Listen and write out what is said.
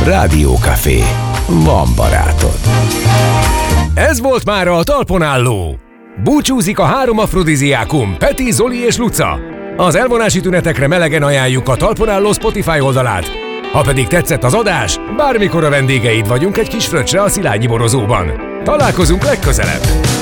Rádiókafé. Van barátod. Ez volt már a Talpon Álló. Búcsúzik a három afrodiziákum, Peti, Zoli és Luca. Az elvonási tünetekre melegen ajánljuk a Talpon Álló Spotify oldalát. Ha pedig tetszett az adás, bármikor a vendégeid vagyunk egy kis fröccsre a Szilágyi borozóban. Találkozunk legközelebb!